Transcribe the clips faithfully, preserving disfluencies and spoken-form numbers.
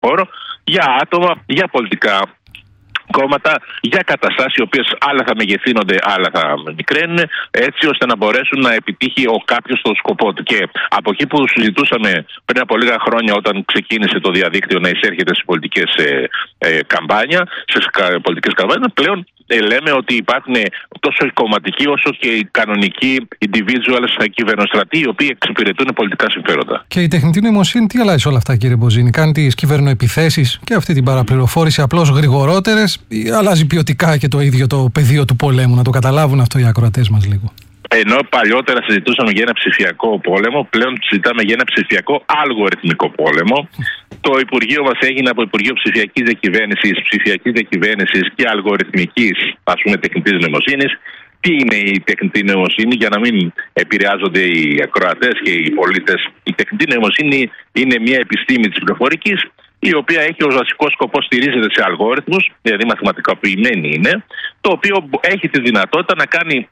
χώρο για άτομα, για πολιτικά κόμματα, για καταστάσεις οι οποίες άλλα θα μεγεθύνονται, άλλα θα μικραίνουν, έτσι ώστε να μπορέσουν να επιτύχει ο κάποιος το σκοπό του. Και από εκεί που συζητούσαμε πριν από λίγα χρόνια, όταν ξεκίνησε το διαδίκτυο να εισέρχεται στις πολιτικές ε, ε, καμπάνια, στις κα, πολιτικές καμπάνια, πλέον ε, λέμε ότι υπάρχουν τόσο οι κομματικοί όσο και οι κανονικοί individuals κυβερνοστρατοί, οι οποίοι εξυπηρετούν πολιτικά συμφέροντα. Και η τεχνητή νοημοσύνη τι αλλάζει σε όλα αυτά, κύριε Μποζίνη? Κάνει τις κυβερνοεπιθέσεις και αυτή την παραπληροφόρηση απλώς γρηγορότερες, ή αλλάζει ποιοτικά και το ίδιο το πεδίο του πολέμου? Να το καταλάβουν αυτό οι ακροατές μας λίγο. Ενώ παλιότερα συζητούσαμε για ένα ψηφιακό πόλεμο, πλέον συζητάμε για ένα ψηφιακό αλγοριθμικό πόλεμο. Το Υπουργείο μας έγινε από Υπουργείο Ψηφιακής Διακυβέρνησης, Ψηφιακής Διακυβέρνησης και Αλγοριθμικής, ας πούμε, τεχνητής νοημοσύνης. Τι είναι η τεχνητή νοημοσύνη, για να μην επηρεάζονται οι ακροατές και οι πολίτες? Η τεχνητή νοημοσύνη είναι μια επιστήμη της πληροφορικής, η οποία έχει ως βασικό σκοπό, στηρίζεται σε αλγόριθμους, δηλαδή μαθηματικοποιημένη είναι, το οποίο έχει τη δυνατότητα να κάνει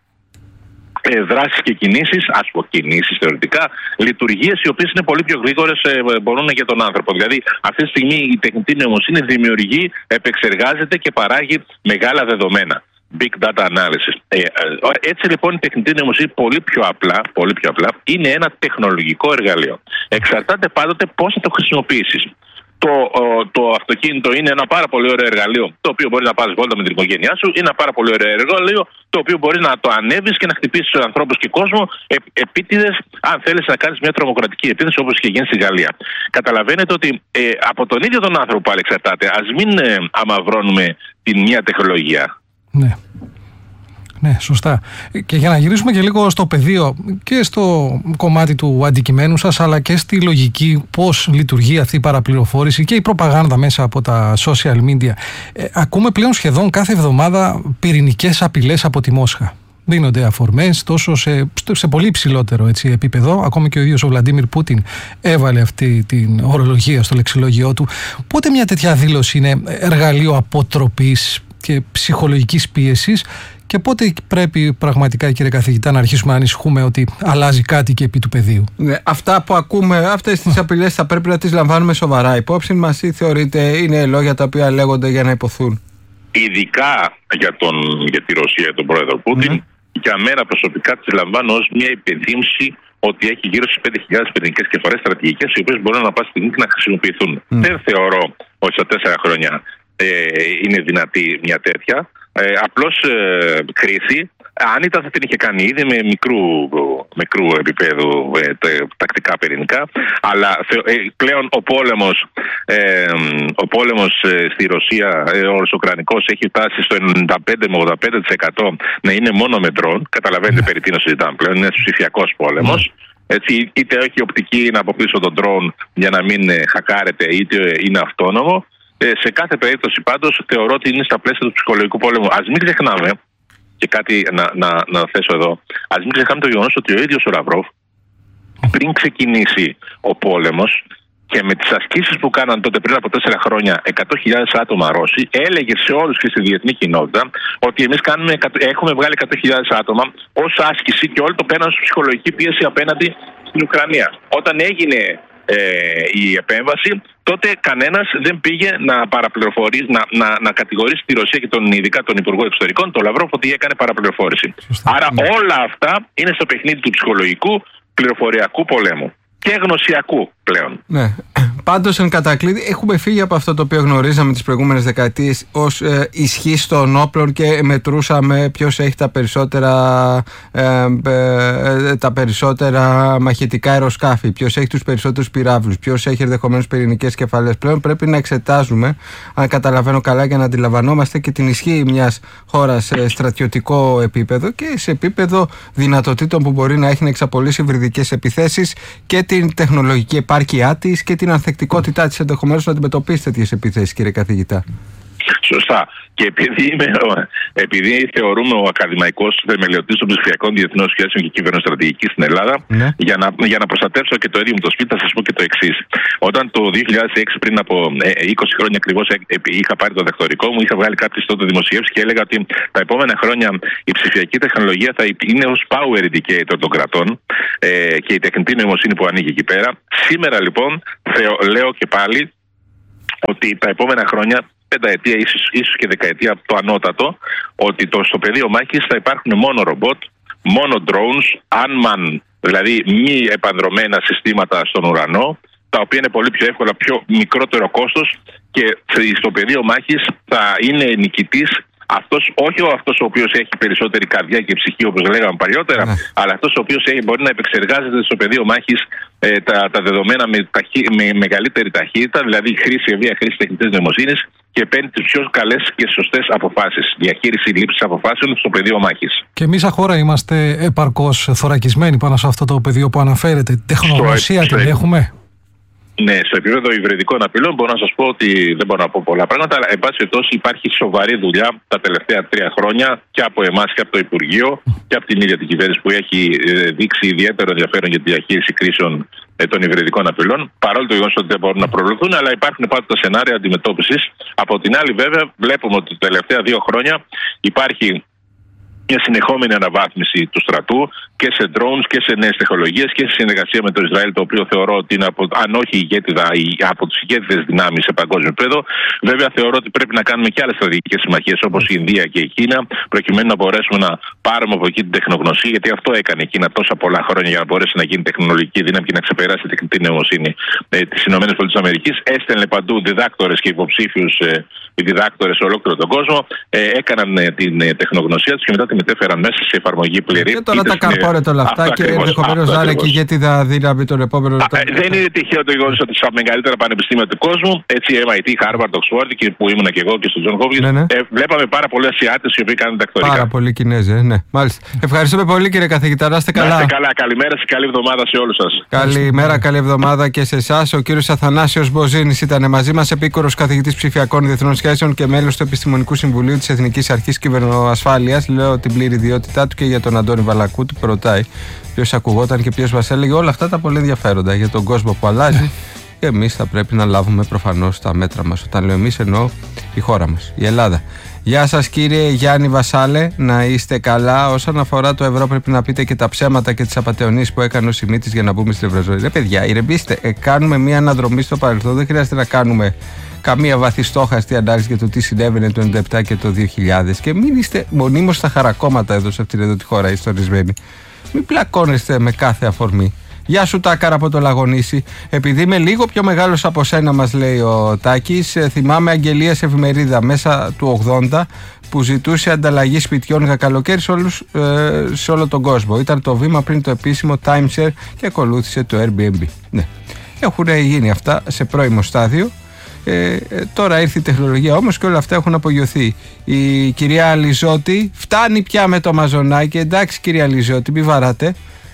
ε, δράσεις και κινήσεις, ας πω κινήσεις θεωρητικά, λειτουργίες οι οποίες είναι πολύ πιο γρήγορες, ε, μπορούν για τον άνθρωπο. Δηλαδή αυτή τη στιγμή η τεχνητή νοημοσύνη δημιουργεί, επεξεργάζεται και παράγει μεγάλα δεδομένα. Big data analysis. Ε, έτσι λοιπόν η τεχνητή νοημοσύνη πολύ πιο απλά, πολύ πιο απλά είναι ένα τεχνολογικό εργαλείο. Εξαρτάται πάντοτε πώς θα το χρησιμοποιήσεις. Το, το αυτοκίνητο είναι ένα πάρα πολύ ωραίο εργαλείο, το οποίο μπορεί να πάρεις βόλτα με την οικογένειά σου. Είναι ένα πάρα πολύ ωραίο εργαλείο, το οποίο μπορεί να το ανέβεις και να χτυπήσεις τους ανθρώπους και κόσμο ε, επίτηδες, αν θέλεις να κάνεις μια τρομοκρατική επίθεση, όπως είχε γίνει στη Γαλλία. Καταλαβαίνετε ότι ε, από τον ίδιο τον άνθρωπο πάλι εξαρτάται. Ας μην ε, αμαυρώνουμε την μια τεχνολογία. Ναι. Ναι, σωστά. Και για να γυρίσουμε και λίγο στο πεδίο και στο κομμάτι του αντικειμένου σας, αλλά και στη λογική πώς λειτουργεί αυτή η παραπληροφόρηση και η προπαγάνδα μέσα από τα social media, ε, ακούμε πλέον σχεδόν κάθε εβδομάδα πυρηνικές απειλές από τη Μόσχα. Δίνονται αφορμές τόσο σε, σε πολύ υψηλότερο έτσι, επίπεδο. Ακόμη και ο ίδιος ο Βλαντίμιρ Πούτιν έβαλε αυτή την ορολογία στο λεξιλόγιό του. Πότε μια τέτοια δήλωση είναι εργαλείο αποτροπής και ψυχολογικής πίεσης, και πότε πρέπει πραγματικά, κύριε καθηγητά, να αρχίσουμε να ανησυχούμε ότι αλλάζει κάτι και επί του πεδίου? Ναι, αυτά που ακούμε, αυτές τις απειλές θα πρέπει να τις λαμβάνουμε σοβαρά υπόψη μας, ή θεωρείτε είναι λόγια τα οποία λέγονται για να υποθούν? Ειδικά για, τον, για τη Ρωσία, τον πρόεδρο Πούτιν, mm. για μένα προσωπικά τις λαμβάνω ως μια υπενθύμηση ότι έχει γύρω στις πέντε χιλιάδες πυρηνικές κεφαλές στρατηγικές, οι οποίες μπορούν να πάση στιγμή και να χρησιμοποιηθούν. Mm. Δεν θεωρώ ότι στα τέσσερα χρόνια ε, είναι δυνατή μια τέτοια. Ε, απλώς ε, κρίση, αν ήταν θα την είχε κάνει ήδη με μικρού, μικρού επίπεδου ε, τε, τακτικά πυρηνικά, αλλά ε, πλέον ο πόλεμος, ε, ο πόλεμος ε, στη Ρωσία, ε, ο Ρωσοκρανικός, έχει φτάσει στο ενενήντα πέντε με ογδόντα πέντε τοις εκατό να είναι μόνο με ντρόν. Καταλαβαίνετε περί τίνος συζητάμε πλέον, είναι ένας ψηφιακός πόλεμος. Έτσι, είτε έχει οπτική είναι από πίσω τον ντρόν για να μην ε, χακάρεται, είτε είναι αυτόνομο. Ε, σε κάθε περίπτωση πάντως θεωρώ ότι είναι στα πλαίσια του ψυχολογικού πόλεμου. Ας μην ξεχνάμε, και κάτι να, να, να θέσω εδώ, ας μην ξεχνάμε το γεγονός ότι ο ίδιος ο Λαυρόβ, πριν ξεκινήσει ο πόλεμος και με τις ασκήσεις που κάναν τότε πριν από τέσσερα χρόνια εκατό χιλιάδες άτομα Ρώσοι, έλεγε σε όλους και στη διεθνή κοινότητα ότι εμείς κάνουμε, έχουμε βγάλει εκατό χιλιάδες άτομα ως άσκηση και όλοι το πέραν στη ψυχολογική πίεση απέναντι στην Ουκρανία. Όταν έγινε ε, η επέμβαση, τότε κανένας δεν πήγε να παραπληροφορήσει, να, να, να κατηγορήσει τη Ρωσία και τον, ειδικά τον Υπουργό Εξωτερικών, τον Λαυρόβ, ότι έκανε παραπληροφόρηση. Σωστά. Άρα ναι. όλα αυτά είναι στο παιχνίδι του ψυχολογικού πληροφοριακού πολέμου και γνωσιακού πλέον. Ναι. Πάντως, εν κατακλείδη, έχουμε φύγει από αυτό το οποίο γνωρίζαμε τις προηγούμενες δεκαετίες ως ε, ισχύ των όπλων και μετρούσαμε ποιος έχει τα περισσότερα, ε, ε, τα περισσότερα μαχητικά αεροσκάφη, ποιος έχει τους περισσότερους πυράβλους, ποιος έχει ενδεχομένως πυρηνικές κεφαλές. Πλέον πρέπει να εξετάζουμε, αν καταλαβαίνω καλά, για να αντιλαμβανόμαστε και την ισχύ μιας χώρας σε στρατιωτικό επίπεδο και σε επίπεδο δυνατοτήτων που μπορεί να έχει να εξαπολύσει υβριδικές επιθέσεις και την τεχνολογική επάρκειά της και την ανθεκτικότητά της ενδεχομένως να αντιμετωπίσει τέτοιες επιθέσεις, κύριε καθηγητά. Σωστά. Και επειδή, είμαι, επειδή θεωρούμε ο ακαδημαϊκός θεμελιωτής των ψηφιακών διεθνών σχέσεων και κυβερνοστρατηγικής στην Ελλάδα, ναι. για, να, για να προστατεύσω και το ίδιο μου το σπίτι, θα σας πω και το εξής. Όταν το δύο χιλιάδες έξι, πριν από είκοσι χρόνια ακριβώς, είχα πάρει το διδακτορικό μου, είχα βγάλει κάποιες τότε δημοσιεύσεις και έλεγα ότι τα επόμενα χρόνια η ψηφιακή τεχνολογία θα είναι ως power indicator των κρατών ε, και η τεχνητή νοημοσύνη που ανοίγει εκεί πέρα. Σήμερα λοιπόν, θεω, λέω και πάλι, ότι τα επόμενα χρόνια, πενταετία, ίσως, ίσως και δεκαετία το ανώτατο, ότι το, στο πεδίο μάχης θα υπάρχουν μόνο ρομπότ, μόνο drones, unmanned, δηλαδή μη επανδρομένα συστήματα στον ουρανό, τα οποία είναι πολύ πιο εύκολα, πιο μικρότερο κόστος, και στο πεδίο μάχης θα είναι νικητής αυτός, όχι ο αυτός ο οποίος έχει περισσότερη καρδιά και ψυχή, όπως λέγαμε παλιότερα, ναι. αλλά αυτός ο οποίος έχει, μπορεί να επεξεργάζεται στο πεδίο μάχης ε, τα, τα δεδομένα με, ταχύ, με μεγαλύτερη ταχύτητα, δηλαδή χρήση ευεία, χρήση τεχνητής νοημοσύνης, και παίρνει τις πιο καλές και σωστές αποφάσεις. Διαχείριση λήψης αποφάσεων στο πεδίο μάχης. Και εμείς σαν χώρα είμαστε επαρκώς θωρακισμένοι πάνω σε αυτό το πεδίο που αναφέρετε. Τεχνογνωσία την έχουμε? Ναι, στο επίπεδο υβριδικών απειλών μπορώ να σας πω ότι δεν μπορώ να πω πολλά πράγματα, αλλά εν πάση περιπτώσει υπάρχει σοβαρή δουλειά τα τελευταία τρία χρόνια και από εμάς και από το Υπουργείο και από την ίδια την κυβέρνηση, που έχει δείξει ιδιαίτερο ενδιαφέρον για τη διαχείριση κρίσεων των υβριδικών απειλών, παρόλο το γεγονός ότι δεν μπορούν να προβληθούν, αλλά υπάρχουν πάντοτε σενάρια αντιμετώπισης. Από την άλλη, βέβαια, βλέπουμε ότι τα τελευταία δύο χρόνια υπάρχει μια συνεχόμενη αναβάθμιση του στρατού και σε drones και σε νέες τεχνολογίες και σε συνεργασία με το Ισραήλ, το οποίο θεωρώ ότι είναι, από, αν όχι ηγέτιδα, από τις ηγέτιδες δυνάμεις σε παγκόσμιο επίπεδο. Βέβαια, θεωρώ ότι πρέπει να κάνουμε και άλλες στρατηγικές συμμαχίες, όπως η Ινδία και η Κίνα, προκειμένου να μπορέσουμε να πάρουμε από εκεί την τεχνογνωσία, γιατί αυτό έκανε η Κίνα τόσα πολλά χρόνια για να μπορέσει να γίνει τεχνολογική δύναμη και να ξεπεράσει την τεχνητή νοημοσύνη ε, της ΗΠΑ. Έστελνε παντού διδάκτορες και υποψήφιους ε, διδάκτορες σε ολόκληρο τον κόσμο, ε, έκαναν ε, την ε, τεχνογνωσία τους και μετά τη μετέφεραν μέσα σε εφαρμογή πληρή. Και τώρα τα καρπόρετε όλα αυτά, αυτά και ενδεχομένως να είναι και ηγέτη δύναμη των επόμενων ετών. Δεν είναι τυχαίο το γεγονός ότι στα μεγαλύτερα πανεπιστήμια του κόσμου, έτσι εμ άι τι, Harvard, Oxford, και που ήμουν και εγώ και στο John Hopkins, ναι, ναι. Ε, βλέπαμε πάρα πολλοί Ασιάτες οι οποίοι κάνουν δακτορικά. Πάρα πολλοί Κινέζοι, ναι. Μάλιστα. Ευχαριστούμε πολύ, κύριε καθηγητά. Να είστε καλά. Να είστε καλά. Καλημέρα και καλή εβδομάδα σε όλους σας. Καλημέρα, καλή εβδομάδα και σε εσάς. Ο κύριος Αθανάσιος Μποζίνης ήταν μαζί μας, επίκορος καθηγητής ψηφιακών διεθνών σχέσεων και μέλος του Επιστημονικού Συμβουλίου της Εθνικής Αρχής Κυβερνοασφάλειας. Λέω την πλήρη ιδιότητά του και για τον Αντώνη Βαλακούτη που ρωτάει ποιος ακουγόταν και ποιος μας έλεγε όλα αυτά τα πολύ ενδιαφέροντα για τον κόσμο που αλλάζει. Και εμείς θα πρέπει να λάβουμε προφανώς τα μέτρα μας. Όταν λέω εμείς, εννοώ η χώρα μας, η Ελλάδα. Γεια σας, κύριε Γιάννη Βασάλε, να είστε καλά. Όσον αφορά το ευρώ, πρέπει να πείτε και τα ψέματα και τις απατεωνίες που έκανε ο Σιμίτης για να μπούμε στην Ευρωζώνη. Ρε παιδιά, ηρεμήστε, ε, κάνουμε μια αναδρομή στο παρελθόν. Δεν χρειάζεται να κάνουμε καμία βαθιστόχαστη ανάλυση για το τι συνέβαινε το ενενήντα επτά και το δύο χιλιάδες. Και μην είστε μονίμως στα χαρακόμματα εδώ σε αυτήν εδώ τη χώρα ιστορισμένοι. Μην πλακώνεστε με κάθε αφορμή. Γεια σου, Τάκαρα από το Λαγονήσι. Επειδή είμαι λίγο πιο μεγάλος από σένα, μας λέει ο Τάκης, θυμάμαι αγγελία σε εφημερίδα μέσα του ογδόντα που ζητούσε ανταλλαγή σπιτιών για καλοκαίρι σε, όλους, ε, σε όλο τον κόσμο. Ήταν το βήμα πριν το επίσημο timeshare και ακολούθησε το Airbnb. Ναι. Έχουν γίνει αυτά σε πρώιμο στάδιο. Ε, ε, τώρα ήρθε η τεχνολογία όμως και όλα αυτά έχουν απογειωθεί. Η κυρία Λιζώτη φτάνει πια με το μαζονάκι. Εντάξει, κυρία Λιζώτη, μη βαράτε.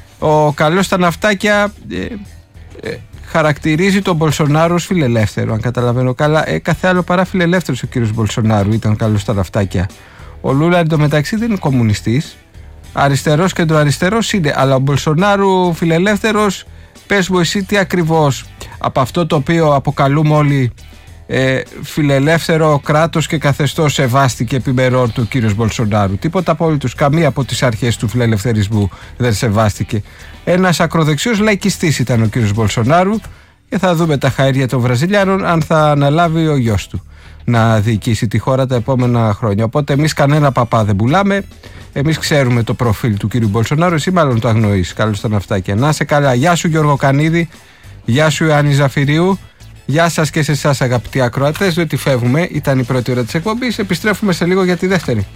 Ο καλός στα ναυτάκια ε, ε, χαρακτηρίζει τον Μπολσονάρο ως φιλελεύθερο, αν καταλαβαίνω καλά. Ε, κάθε άλλο παρά φιλελεύθερος ο κύριος Μπολσονάρου ήταν καλός στα ναυτάκια. Ο Λούλα εντωμεταξύ δεν είναι κομμουνιστής. Αριστερός και το αριστερός είναι. Αλλά ο Μπολσονάρου φιλελεύθερος, πες μου εσύ τι ακριβώς από αυτό το οποίο αποκαλούμε όλοι ε, φιλελεύθερο κράτος και καθεστώς σεβάστηκε επιμερών του κύριος Μπολσονάρου? Τίποτα απόλυτος, καμία από τις αρχές του φιλελευθερισμού δεν σεβάστηκε. Ένας ακροδεξιός λαϊκιστής ήταν ο κύριος Μπολσονάρου και θα δούμε τα χαΐρια των Βραζιλιάνων αν θα αναλάβει ο γιος του να διοικήσει τη χώρα τα επόμενα χρόνια. Οπότε εμείς κανένα παπά δεν πουλάμε. Εμείς ξέρουμε το προφίλ του κύριου Μπολσονάρου. Εσύ μάλλον το αγνοείς. Καλώς τα ναυτάκια. Να είσαι καλά. Γεια σου, Γιώργο Κανίδη. Γεια σου, Ιωάννη Ζαφυρίου. Γεια σας και σε εσάς, αγαπητοί ακροατές. Διότι φεύγουμε. Ήταν η πρώτη ώρα της εκπομπής. Επιστρέφουμε σε λίγο για τη δεύτερη.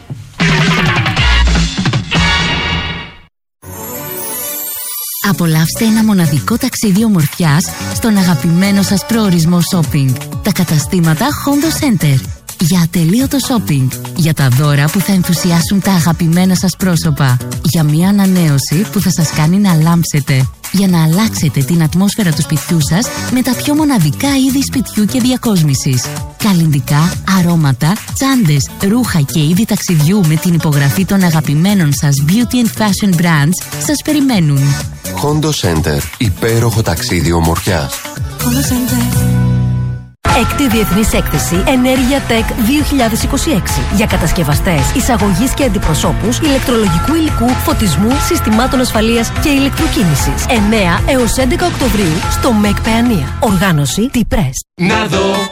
Απολαύστε ένα μοναδικό ταξίδι ομορφιάς στον αγαπημένο σας προορισμό shopping. Τα καταστήματα Hondo Center. Για ατελείωτο shopping. Για τα δώρα που θα ενθουσιάσουν τα αγαπημένα σας πρόσωπα. Για μια ανανέωση που θα σας κάνει να λάμψετε. Για να αλλάξετε την ατμόσφαιρα του σπιτιού σας με τα πιο μοναδικά είδη σπιτιού και διακόσμησης. Καλλυντικά, αρώματα, τσάντες, ρούχα και είδη ταξιδιού με την υπογραφή των αγαπημένων σας beauty and fashion brands σας περιμένουν. Hondo Center. Υπέροχο ταξίδι ομορφιάς. Hondo Center. Έκτη Διεθνής Έκθεση Ενέργεια Tech δύο χιλιάδες είκοσι έξι για κατασκευαστές, εισαγωγής και αντιπροσώπους ηλεκτρολογικού υλικού, φωτισμού, συστημάτων ασφαλείας και ηλεκτροκίνησης. εννέα έως έντεκα Οκτωβρίου στο ΜΕΚ Παιανία. Οργάνωση T-Press. Να δω